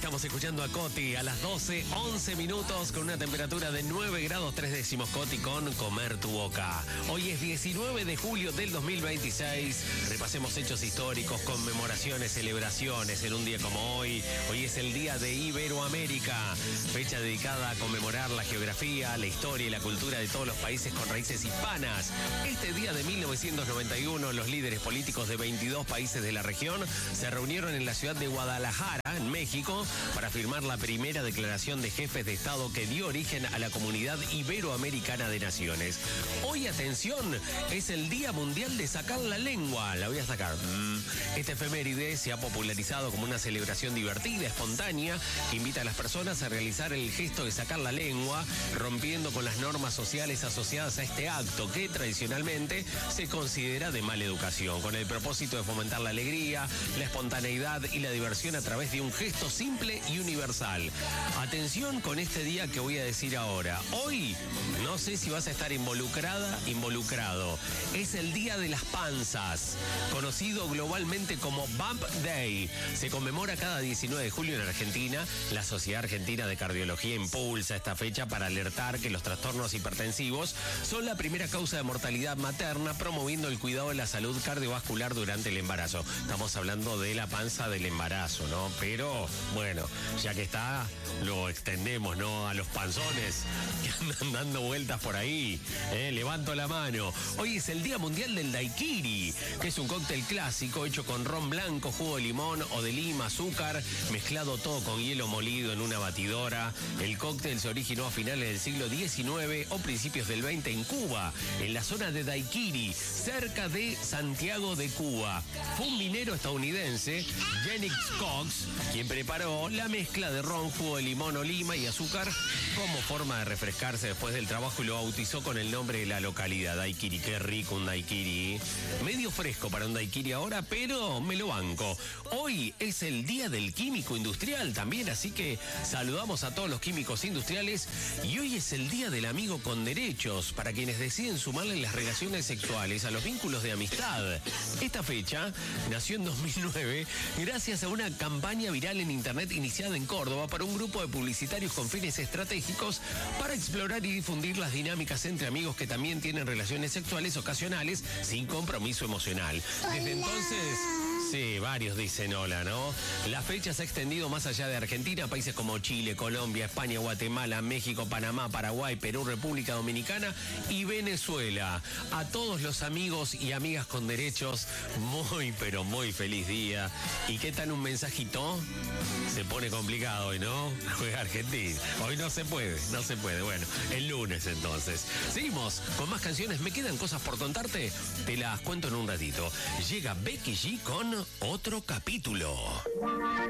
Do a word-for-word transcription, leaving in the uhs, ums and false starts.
Estamos escuchando a Coti a las doce, once minutos con una temperatura de nueve grados tres décimos. Coti con Comer tu Boca. Hoy es diecinueve de julio del dos mil veintiséis. Repasemos hechos históricos, conmemoraciones, celebraciones en un día como hoy. Hoy es el Día de Iberoamérica, fecha dedicada a conmemorar la geografía, la historia y la cultura de todos los países con raíces hispanas. Este día de mil novecientos noventa y uno, los líderes políticos de veintidós países de la región se reunieron en la ciudad de Guadalajara, en México, para firmar la primera declaración de jefes de Estado que dio origen a la Comunidad Iberoamericana de Naciones. Hoy, atención, es el Día Mundial de Sacar la Lengua. La voy a sacar. Este efeméride se ha popularizado como una celebración divertida, espontánea, que invita a las personas a realizar el gesto de sacar la lengua, rompiendo con las normas sociales asociadas a este acto que tradicionalmente se considera de mala educación, con el propósito de fomentar la alegría, la espontaneidad y la diversión a través de un gesto simple y universal. Atención con este día que voy a decir ahora. Hoy, no sé si vas a estar involucrada, involucrado. Es el Día de las Panzas, conocido globalmente como Bump Day. Se conmemora cada diecinueve de julio en Argentina. La Sociedad Argentina de Cardiología impulsa esta fecha para alertar que los trastornos hipertensivos son la primera causa de mortalidad materna, promoviendo el cuidado de la salud cardiovascular durante el embarazo. Estamos hablando de la panza del embarazo, ¿no? Pero, bueno, ya que está, lo extendemos, ¿no? A los panzones que andan dando vueltas por ahí. ¿eh? Levanto la mano. Hoy es el Día Mundial del Daiquiri, que es un cóctel clásico hecho con ron blanco, jugo de limón o de lima, azúcar, mezclado todo con hielo molido en una batidora. El cóctel se originó a finales del siglo diecinueve o principios del veinte en Cuba, en la zona de Daiquiri, cerca de Santiago de Cuba. Fue un minero estadounidense, Jennings Cox, quien preparó la mezcla de ron, jugo de limón o lima y azúcar como forma de refrescarse después del trabajo y lo bautizó con el nombre de la localidad, Daiquiri. Qué rico un daiquiri. Medio fresco para un daiquiri ahora, pero me lo banco. Hoy es el Día del Químico Industrial también, así que saludamos a todos los químicos industriales. Y hoy es el Día del Amigo con Derechos, para quienes deciden sumarle las relaciones sexuales a los vínculos de amistad. Esta fecha nació en dos mil nueve gracias a una campaña viral en internet iniciada en Córdoba para un grupo de publicitarios con fines estratégicos para explorar y difundir las dinámicas entre amigos que también tienen relaciones sexuales ocasionales sin compromiso emocional. Desde entonces, sí, varios dicen hola, ¿no? La fecha se ha extendido más allá de Argentina a países como Chile, Colombia, España, Guatemala, México, Panamá, Paraguay, Perú, República Dominicana y Venezuela. A todos los amigos y amigas con derechos, muy pero muy feliz día. ¿Y qué tal un mensajito? Se pone complicado hoy, ¿no? Juega Argentina. Hoy no se puede, no se puede. Bueno, el lunes entonces. Seguimos con más canciones. ¿Me quedan cosas por contarte? Te las cuento en un ratito. Llega Becky G con otro capítulo.